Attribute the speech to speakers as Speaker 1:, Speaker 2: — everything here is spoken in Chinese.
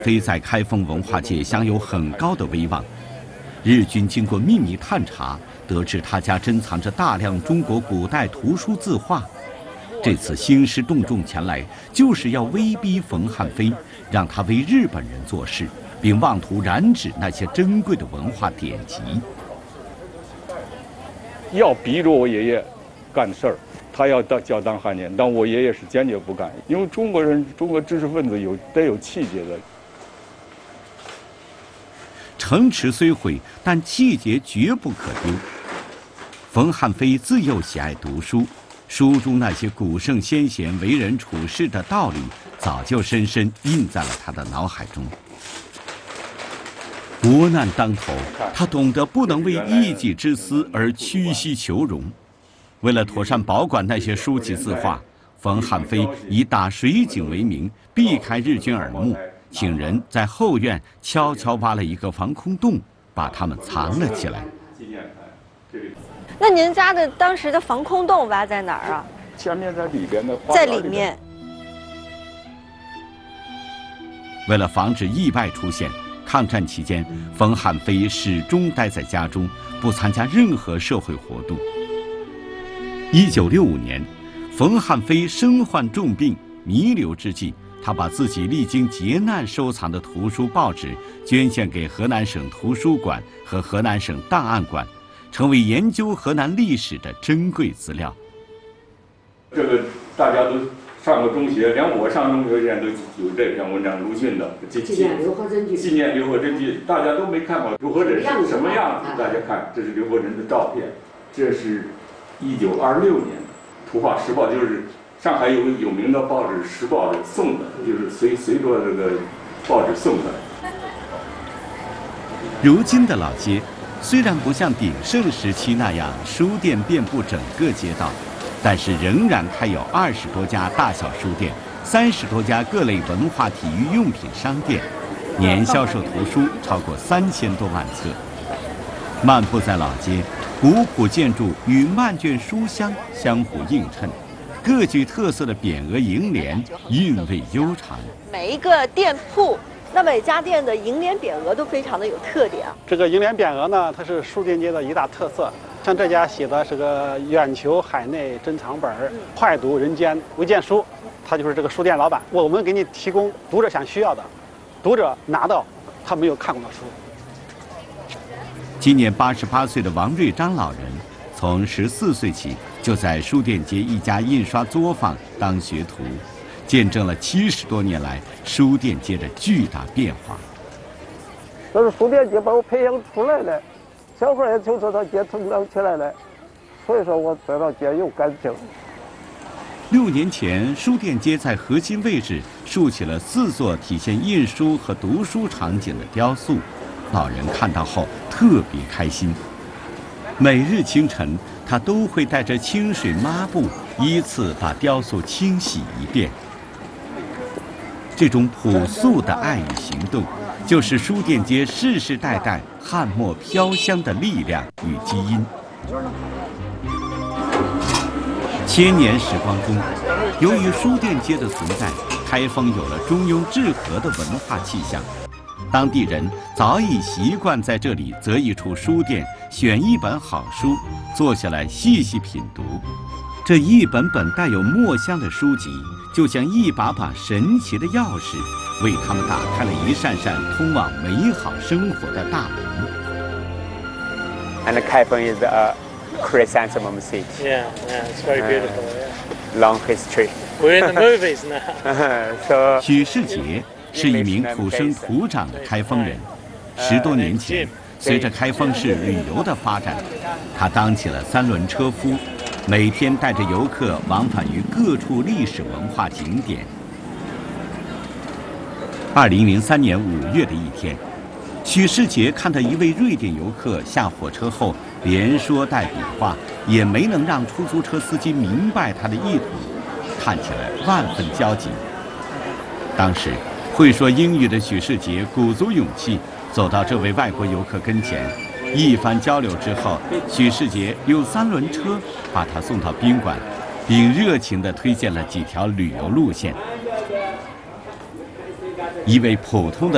Speaker 1: 飞在开封文化界享有很高的威望。日军经过秘密探查，得知他家珍藏着大量中国古代图书字画。这次兴师动众前来，就是要威逼冯汉飞，让他为日本人做事，并妄图染指那些珍贵的文化典籍。
Speaker 2: 要逼着我爷爷干事儿，他要当汉奸，但我爷爷是坚决不干，因为中国知识分子得有气节的。
Speaker 1: 城池虽毁，但气节绝不可丢。冯汉飞自幼喜爱读书，书中那些古圣先贤为人处事的道理，早就深深印在了他的脑海中。国难当头，他懂得不能为一己之私而屈膝求荣。为了妥善保管那些书籍字画，冯汉飞以打水井为名，避开日军耳目，请人在后院悄悄挖了一个防空洞，把它们藏了起来。
Speaker 3: 那您家的当时的防空洞挖在哪儿啊？
Speaker 2: 前面在里边的，
Speaker 3: 在里面。
Speaker 1: 为了防止意外出现，抗战期间，冯汉飞始终待在家中，不参加任何社会活动。1965年，冯汉飞身患重病，弥留之际，他把自己历经劫难收藏的图书报纸捐献给河南省图书馆和河南省档案馆，成为研究河南历史的珍贵资料。
Speaker 2: 这个大家都上过中学，连我上中学前都有这篇文章，鲁迅的纪念刘和珍记，大家都没看过。刘和珍是什么样子？大家看，这是刘和珍的照片。这是1926年，《图画时报》就是上海有名的报纸《时报》的送的，就是随着这个报纸送的。
Speaker 1: 如今的老街，虽然不像鼎盛时期那样书店遍布整个街道，但是仍然开有20多家大小书店，30多家各类文化体育用品商店，年销售图书超过3000多万册。漫步在老街，古朴建筑与漫卷书香相互映衬，各具特色的匾额楹联韵味悠长。
Speaker 3: 每一个店铺，那每家店的楹联匾额都非常的有特点啊。
Speaker 4: 这个楹联匾额呢，它是书店街的一大特色。像这家写的是个远求海内珍藏本，快读人间微见书，他就是这个书店老板。我们给你提供读者想需要的，读者拿到他没有看过的书。
Speaker 1: 今年88岁的王瑞章老人，从14岁起就在书店街一家印刷作坊当学徒，见证了70多年来书店街的巨大变化。
Speaker 5: 这是书店街把我培养出来的。小孩也从这条街成长起来了，所以说我对这街有感情。
Speaker 1: 6年前，书店街在核心位置竖起了4座体现印书和读书场景的雕塑，老人看到后特别开心。每日清晨，他都会带着清水抹布，依次把雕塑清洗一遍。这种朴素的爱与行动，就是书店街世世代代汉墨飘香的力量与基因。千年时光中，由于书店街的存在，开封有了中庸治和的文化气象。当地人早已习惯在这里择一处书店，选一本好书，坐下来细细品读。这一本本带有墨香的书籍，就像一把把神奇的钥匙，为他们打开了一扇扇通往美好生活的大门。
Speaker 6: And Kaifeng is a chrysanthemum city.
Speaker 7: Yeah, it's very beautiful. Yeah.
Speaker 6: Long history.
Speaker 7: We're in the movies now.
Speaker 6: So
Speaker 1: 许世杰是一名土生土长的开封人。10多年前，随着开封市旅游的发展，他当起了3轮车夫，每天带着游客往返于各处历史文化景点。2003年5月的一天，许世杰看到一位瑞典游客下火车后连说带比划，也没能让出租车司机明白他的意图，看起来万分焦急。当时会说英语的许世杰鼓足勇气走到这位外国游客跟前，一番交流之后，许世杰用3轮车把他送到宾馆，并热情地推荐了几条旅游路线。一位普通的